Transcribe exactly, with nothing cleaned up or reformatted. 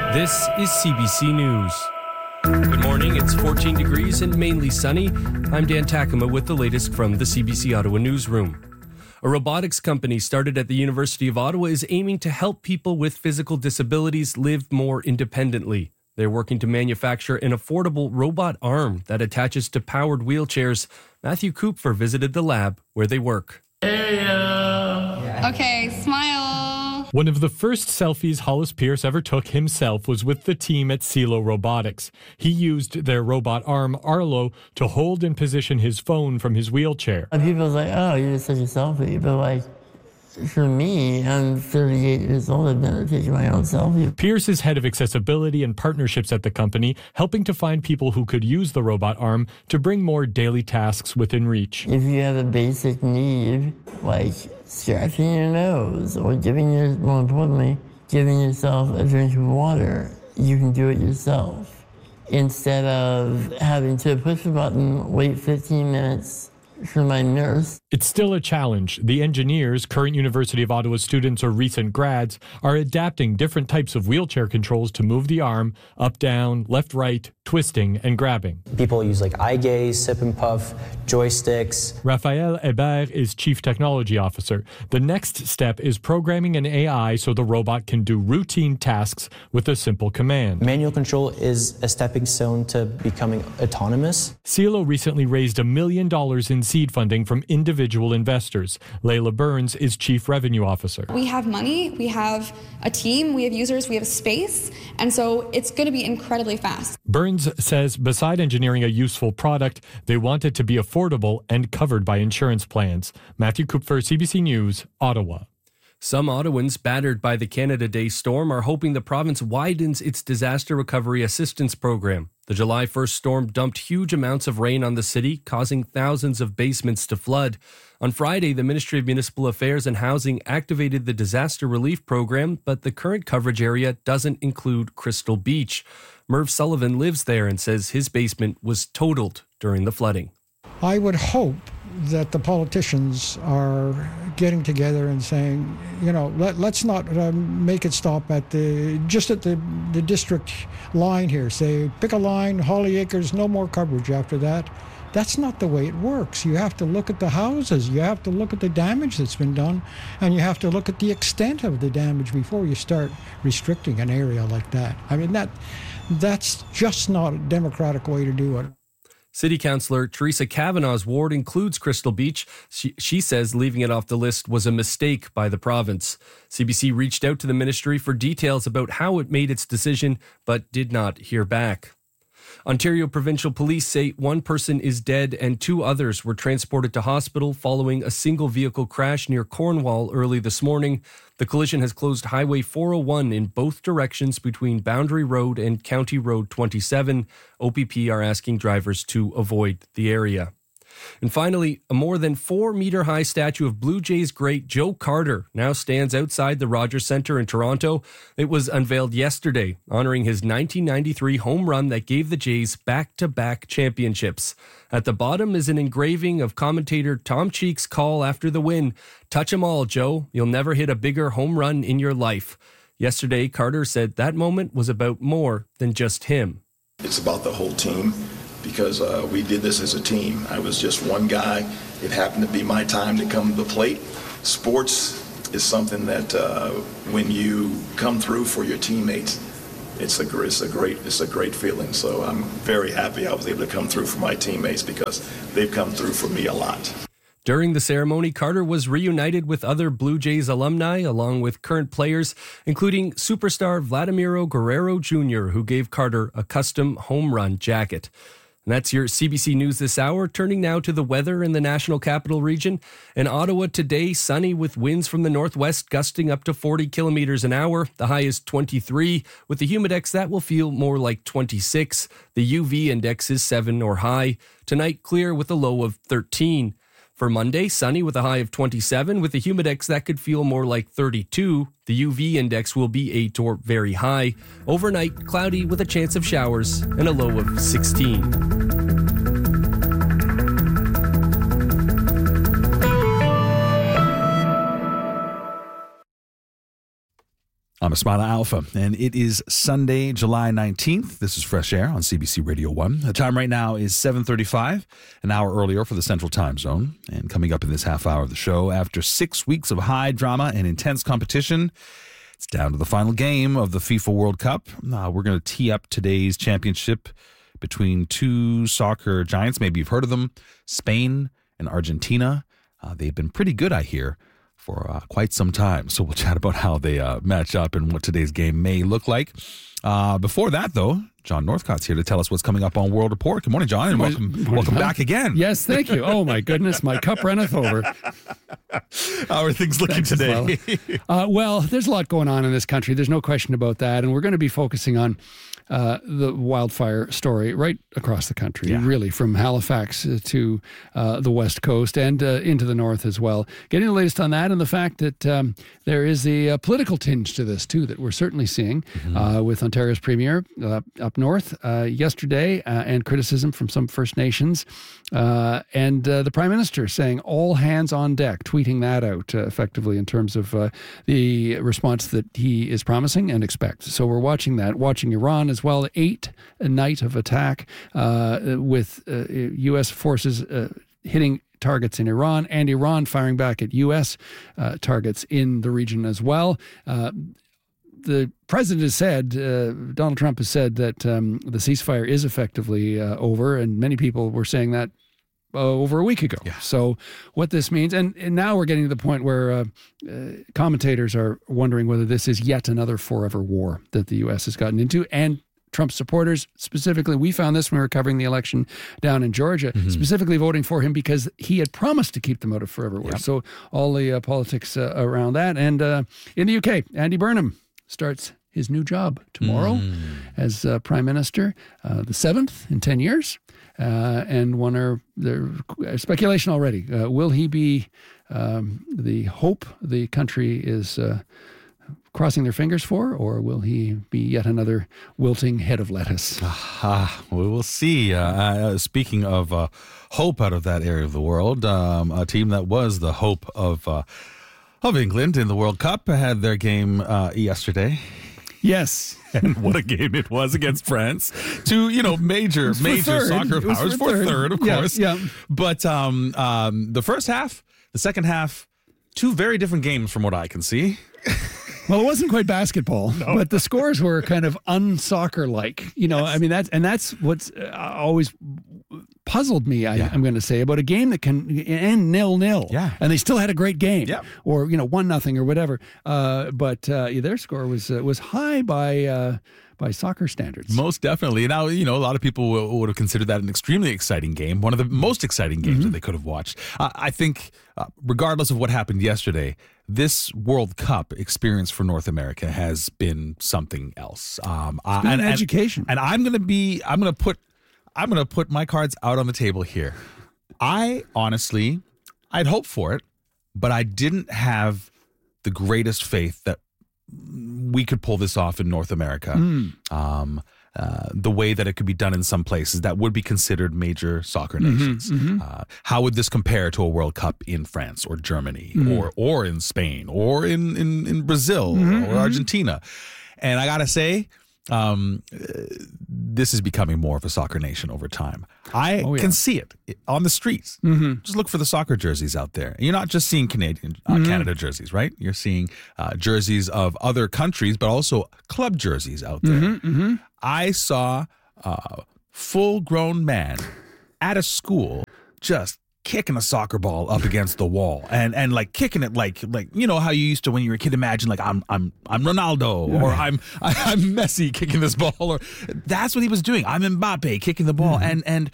This is C B C News. Good morning, it's fourteen degrees and mainly sunny. I'm Dan Takama with the latest from the C B C Ottawa newsroom. A robotics company started at the University of Ottawa is aiming to help people with physical disabilities live more independently. They're working to manufacture an affordable robot arm that attaches to powered wheelchairs. Matthew Kupfer visited the lab where they work. Hey, uh... Okay, smile. One of the first selfies Hollis Pierce ever took himself was with the team at Silo Robotics. He used their robot arm, Arlo, to hold and position his phone from his wheelchair. And people are like, oh, you're such a selfie. But like, for me, I'm thirty-eight years old. I've never taken my own selfie. Pierce is head of accessibility and partnerships at the company, helping to find people who could use the robot arm to bring more daily tasks within reach. If you have a basic need, like scratching your nose or giving your, more importantly, giving yourself a drink of water, you can do it yourself. Instead of having to push a button, wait fifteen minutes for my nurse. It's still a challenge. The engineers, current University of Ottawa students or recent grads, are adapting different types of wheelchair controls to move the arm up, down, left, right, twisting, and grabbing. People use like eye gaze, sip and puff, joysticks. Raphael Hébert is Chief Technology Officer. The next step is programming an A I so the robot can do routine tasks with a simple command. Manual control is a stepping stone to becoming autonomous. Silo recently raised a million dollars in seed funding from individual investors. Layla Burns is Chief Revenue Officer. We have money, we have a team, we have users, we have space, and so it's going to be incredibly fast. Burns says beside engineering a useful product, they want it to be affordable and covered by insurance plans. Matthew Kupfer, C B C News, Ottawa. Some Ottawans battered by the Canada Day storm are hoping the province widens its disaster recovery assistance program. The July first storm dumped huge amounts of rain on the city, causing thousands of basements to flood. On Friday, the Ministry of Municipal Affairs and Housing activated the disaster relief program, but the current coverage area doesn't include Crystal Beach. Merv Sullivan lives there and says his basement was totaled during the flooding. I would hope that the politicians are getting together and saying, you know, let, let's not um, make it stop at the just at the, the district line here. Say, pick a line, Holly Acres, no more coverage after that. That's not the way it works. You have to look at the houses. You have to look at the damage that's been done, and you have to look at the extent of the damage before you start restricting an area like that. I mean, that that's just not a democratic way to do it. City Councillor Teresa Kavanaugh's ward includes Crystal Beach. She, she says leaving it off the list was a mistake by the province. C B C reached out to the ministry for details about how it made its decision, but did not hear back. Ontario Provincial Police say one person is dead and two others were transported to hospital following a single vehicle crash near Cornwall early this morning. The collision has closed Highway four oh one in both directions between Boundary Road and County Road twenty-seven. O P P are asking drivers to avoid the area. And finally, a more than four-meter high statue of Blue Jays great Joe Carter now stands outside the Rogers Centre in Toronto. It was unveiled yesterday, honoring his nineteen ninety-three home run that gave the Jays back-to-back championships. At the bottom is an engraving of commentator Tom Cheek's call after the win. "Touch 'em all, Joe. You'll never hit a bigger home run in your life." Yesterday, Carter said that moment was about more than just him. It's about the whole team. Because uh, we did this as a team. I was just one guy. It happened to be my time to come to the plate. Sports is something that uh, when you come through for your teammates, it's a, it's a great it's a great feeling. So I'm very happy I was able to come through for my teammates because they've come through for me a lot. During the ceremony, Carter was reunited with other Blue Jays alumni, along with current players, including superstar Vladimiro Guerrero Junior, who gave Carter a custom home run jacket. And that's your C B C News this hour. Turning now to the weather in the National Capital Region. In Ottawa today, sunny with winds from the northwest gusting up to forty kilometers an hour. The high is twenty-three. With the humidex, that will feel more like twenty-six. The U V index is seven or high. Tonight, clear with a low of thirteen. For Monday, sunny with a high of twenty-seven. With the humidex, that could feel more like thirty-two. The U V index will be eight or very high. Overnight, cloudy with a chance of showers and a low of sixteen. I'm Ismaila Alpha, and it is Sunday, July nineteenth. This is Fresh Air on C B C Radio one. The time right now is seven thirty-five, an hour earlier for the Central Time Zone. And coming up in this half hour of the show, after six weeks of high drama and intense competition, it's down to the final game of the FIFA World Cup. Uh, we're going to tee up today's championship between two soccer giants. Maybe you've heard of them, Spain and Argentina. Uh, they've been pretty good, I hear, for uh, quite some time. So we'll chat about how they uh, match up and what today's game may look like. Uh, before that, though, John Northcott's here to tell us what's coming up on World Report. Good morning, John, and welcome, morning, welcome John. back again. Yes, thank you. Oh, my goodness, my cup runneth over. How are things looking Thanks, today? uh, well, there's a lot going on in this country. There's no question about that. And we're going to be focusing on uh, the wildfire story right across the country, Yeah. really, from Halifax to uh, the West Coast and uh, into the North as well. Getting the latest on that and the fact that um, there is a, uh political tinge to this, too, that we're certainly seeing mm-hmm. uh, with Ontario's Premier uh, up north uh, yesterday uh, and criticism from some First Nations. Uh, and uh, the Prime Minister saying all hands on deck, tweeting that out uh, effectively in terms of uh, the response that he is promising and expects. So we're watching that, watching Iran as well. Eight a night of attack uh, with uh, U S forces uh, hitting targets in Iran and Iran firing back at U S uh, targets in the region as well. Uh, The president has said, uh, Donald Trump has said that um, the ceasefire is effectively uh, over, and many people were saying that uh, over a week ago. Yeah. So what this means, and, and now we're getting to the point where uh, uh, commentators are wondering whether this is yet another forever war that the U S has gotten into, and Trump supporters, specifically, we found this when we were covering the election down in Georgia, mm-hmm. specifically voting for him because he had promised to keep them out of forever war. Yep. So all the uh, politics uh, around that. And uh, in the U K, Andy Burnham starts his new job tomorrow mm. as uh, Prime Minister, uh, the seventh in ten years. Uh, and one are there's speculation already. Uh, will he be um, the hope the country is uh, crossing their fingers for, or will he be yet another wilting head of lettuce? Ah, we will see. Uh, uh, speaking of uh, hope out of that area of the world, um, a team that was the hope of uh, of England in the World Cup had their game uh, yesterday. Yes. And what a game it was against France. Two, you know, major, major third. soccer powers for third, third of yeah, course. Yeah. But um, um, the first half, the second half, two very different games from what I can see. Well, it wasn't quite basketball, no. but the scores were kind of unsoccer-like. You know, yes. I mean, that's and that's what's uh, always puzzled me, I, yeah. I'm going to say, about a game that can end nil-nil. Yeah. And they still had a great game. Yeah. Or, you know, one nothing or whatever. Uh, but uh, their score was uh, was high by uh, by soccer standards. Most definitely. Now, you know, a lot of people will, would have considered that an extremely exciting game, one of the most exciting games mm-hmm. that they could have watched. Uh, I think, uh, regardless of what happened yesterday, this World Cup experience for North America has been something else. Um, it's been and, an education. And, and I'm going to be, I'm going to put, I'm going to put my cards out on the table here. I honestly, I'd hoped for it, but I didn't have the greatest faith that we could pull this off in North America. Mm. Um, uh, the way that it could be done in some places that would be considered major soccer nations. Mm-hmm, mm-hmm. Uh, how would this compare to a World Cup in France or Germany mm-hmm. or or in Spain or in, in, in Brazil mm-hmm, or Argentina? And I got to say, um, this is becoming more of a soccer nation over time. I oh, yeah. can see it on the streets. Mm-hmm. Just look for the soccer jerseys out there. You're not just seeing Canadian uh, mm-hmm. Canada jerseys, right? You're seeing uh, jerseys of other countries, but also club jerseys out there. Mm-hmm, mm-hmm. I saw a full-grown man at a school just kicking a soccer ball up against the wall and and like kicking it like like you know how you used to when you were a kid imagine like I'm I'm I'm Ronaldo yeah. or I'm I'm Messi kicking this ball, or that's what he was doing. I'm Mbappe kicking the ball. Mm-hmm. and and